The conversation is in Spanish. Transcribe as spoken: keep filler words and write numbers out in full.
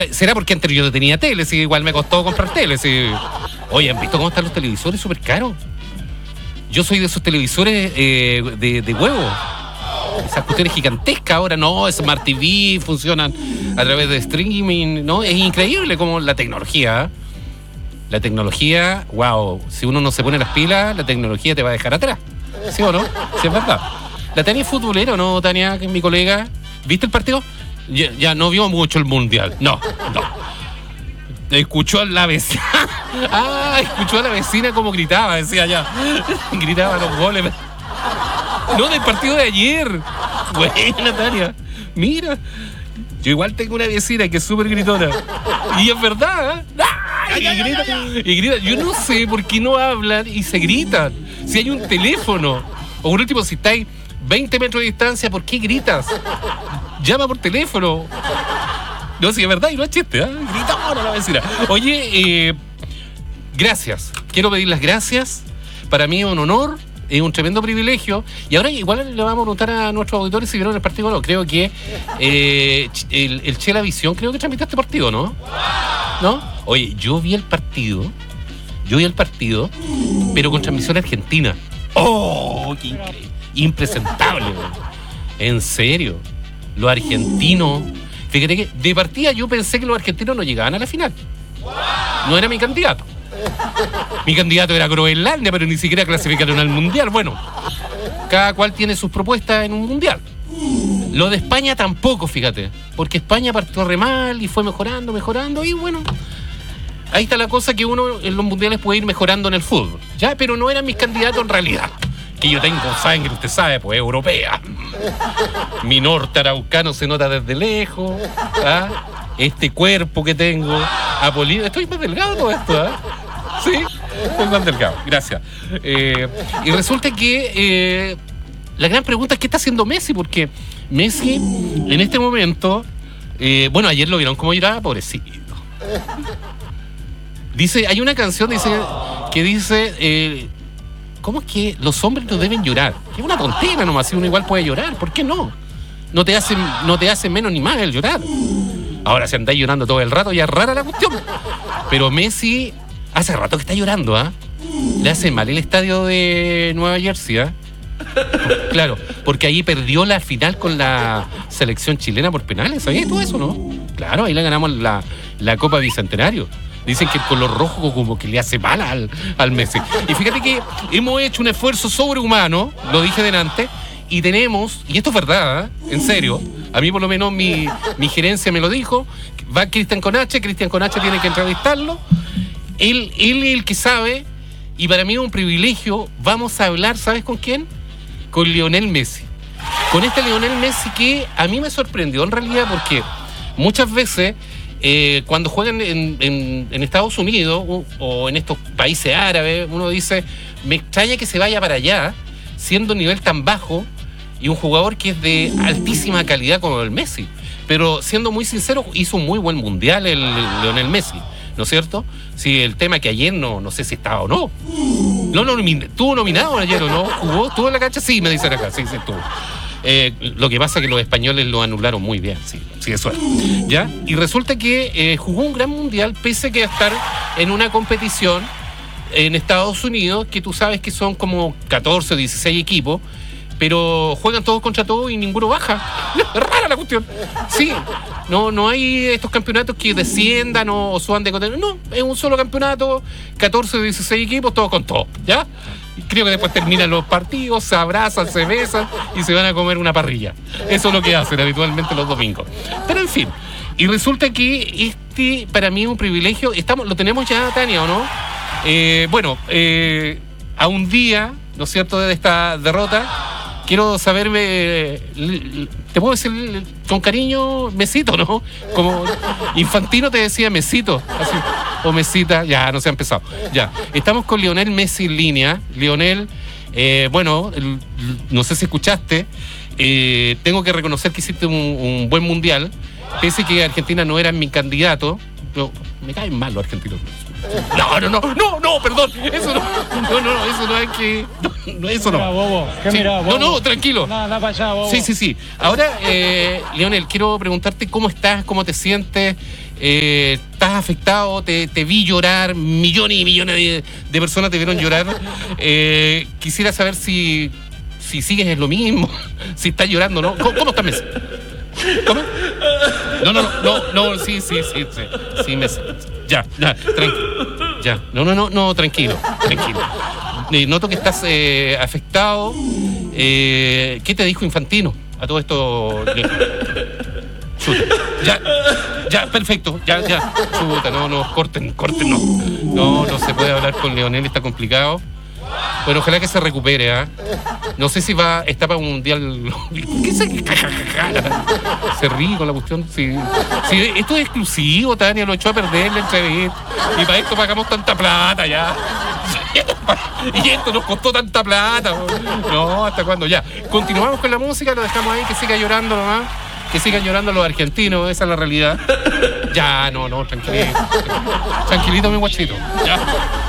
Será porque antes yo no tenía tele, sí, igual me costó comprar tele, sí. Oye, ¿han visto cómo están los televisores? Súper caros. Yo soy de esos televisores eh, de, de huevo. Esas cuestiones gigantescas ahora, no, Smart T V, funcionan a través de streaming, ¿no? Es increíble como la tecnología, ¿eh? La tecnología, wow, si uno no se pone las pilas, la tecnología te va a dejar atrás. ¿Sí o no? Sí, es verdad. La Tania es futbolera, ¿no, Tania, que es mi colega? ¿Viste el partido? Ya, ya no vio mucho el mundial. No, no. Escuchó a la vecina. Ah, escuchó a la vecina como gritaba, decía ya. Gritaba los goles. No, del partido de ayer. Buena, Tania. Mira. Yo igual tengo una vecina que es súper gritona. Y es verdad, ¿eh? Y grita, y grita. Yo no sé por qué no hablan y se gritan. Si hay un teléfono. O por último, si estáis veinte metros de distancia, ¿por qué gritas? Llama por teléfono. No, si es verdad y no es chiste, ¿eh? Gritona la vecina. Oye, eh, gracias. Quiero pedir las gracias. Para mí es un honor. Es un tremendo privilegio. Y ahora igual le vamos a preguntar a nuestros auditores si vieron el partido o no. Creo que eh, el, el Chela Visión creo que transmitió este partido, ¿no? ¿No? Oye, yo vi el partido. Yo vi el partido, pero con transmisión argentina. ¡Oh! ¡Qué increíble! Impresentable, güey. En serio. Los argentinos. Fíjate que de partida yo pensé que los argentinos no llegaban a la final. No era mi candidato. Mi candidato era Groenlandia, pero ni siquiera clasificaron al mundial. Bueno, cada cual tiene sus propuestas en un mundial. Lo de España tampoco, fíjate, porque España partió re mal y fue mejorando, mejorando, y bueno, ahí está la cosa, que uno en los mundiales puede ir mejorando en el fútbol, ya, pero no eran mis candidatos en realidad. Que yo tengo sangre, usted sabe, pues europea. Mi norte araucano se nota desde lejos, ¿ah? Este cuerpo que tengo, Apolino, estoy más delgado todo esto, ¿eh? Sí, estoy más delgado, gracias. Eh, y resulta que eh, la gran pregunta es ¿qué está haciendo Messi? Porque Messi en este momento, eh, bueno, ayer lo vieron cómo lloraba, pobrecito. Dice, hay una canción dice, que dice, eh, ¿cómo es que los hombres no deben llorar? Es una tontera nomás, si uno igual puede llorar, ¿por qué no? No te hace, no te hace menos ni más el llorar. Ahora, si andáis llorando todo el rato, ya es rara la cuestión. Pero Messi, hace rato que está llorando, ¿ah? ¿eh? Le hace mal el estadio de Nueva Jersey, ¿ah? ¿eh? Claro, porque ahí perdió la final con la selección chilena por penales. ¿Sabías todo eso, no? Claro, ahí le ganamos la, la Copa Bicentenario. Dicen que el color rojo como que le hace mal al, al Messi. Y fíjate que hemos hecho un esfuerzo sobrehumano, lo dije delante, y tenemos, y esto es verdad, ¿eh? En serio, a mí por lo menos mi, mi gerencia me lo dijo, va Cristian Conache, Cristian Conache tiene que entrevistarlo, él, él es el que sabe, y para mí es un privilegio. Vamos a hablar, ¿sabes con quién? Con Lionel Messi. Con este Lionel Messi que a mí me sorprendió en realidad, porque muchas veces eh, cuando juegan en, en, en Estados Unidos o, o en estos países árabes, uno dice, me extraña que se vaya para allá, siendo un nivel tan bajo, y un jugador que es de altísima calidad como el Messi. Pero siendo muy sincero, hizo un muy buen mundial el, el Lionel Messi, ¿no es cierto? Sí, el tema que ayer no, no sé si estaba o no. No, no, estuvo nominado ayer o no. ¿Jugó? ¿Estuvo en la cancha? Sí, me dicen acá, sí, sí estuvo. Eh, lo que pasa es que los españoles lo anularon muy bien, sí, sí, eso es. ¿Ya? Y resulta que eh, jugó un gran mundial, pese que a estar en una competición en Estados Unidos, que tú sabes que son como catorce o dieciséis equipos, pero juegan todos contra todos y ninguno baja. Es rara la cuestión. Sí, no, no hay estos campeonatos que desciendan o, o suban de contenido. No, es un solo campeonato, catorce o dieciséis equipos, todos con todos, ¿ya? Y creo que después terminan los partidos, se abrazan, se besan y se van a comer una parrilla. Eso es lo que hacen habitualmente los domingos. Pero en fin, y resulta que este para mí es un privilegio. Estamos, lo tenemos ya, Tania, ¿o no? Eh, bueno, eh, a un día, ¿no es cierto?, de esta derrota. Quiero saberme, te puedo decir con cariño, Mesito, ¿no? Como Infantino te decía Mesito, así, o Mesita, ya, no se ha empezado. Ya, estamos con Lionel Messi en línea. Lionel, eh, bueno, el, no sé si escuchaste, eh, tengo que reconocer que hiciste un, un buen mundial, pese que Argentina no era mi candidato. Yo, me caen mal los argentinos. No, no, no, no, no, perdón, eso no, no, no, eso no es que... No. No, eso no. Mira, bobo. ¿Qué Sí. mira, bobo? No, no, tranquilo. Nada, nada para allá, bobo. Sí, sí, sí. Ahora, eh, Leonel, quiero preguntarte cómo estás, cómo te sientes. Eh, ¿Estás afectado? Te, te vi llorar. Millones y millones de, de personas te vieron llorar. Eh, quisiera saber si, si sigues en lo mismo, si estás llorando, ¿no? ¿Cómo, cómo estás, Messi? ¿Cómo? No, no, no, no, no, sí, sí, sí, sí, sí, Messi. Ya, ya, tranquilo. Ya, no, no, no, no, tranquilo, tranquilo. Eh, Noto que estás eh, afectado. Eh, ¿Qué te dijo Infantino a todo esto? Chuta. Ya, ya, perfecto. Ya, ya. Chuta, no, no, corten, corten, no. No, no se puede hablar con Leonel, está complicado. Bueno, ojalá que se recupere, ¿ah? No sé si va, está para un mundial. ¿Qué se, se ríe con la cuestión? Sí. Sí, esto es exclusivo, Tania, lo echó a perder la entrevista. Y para esto pagamos tanta plata ya. Y esto nos costó tanta plata. No, ¿hasta cuándo? Ya. Continuamos con la música, lo dejamos ahí, que siga llorando nomás. Que sigan llorando los argentinos, esa es la realidad. Ya, no, no, tranquilito. Tranquilito, mi guachito. Ya.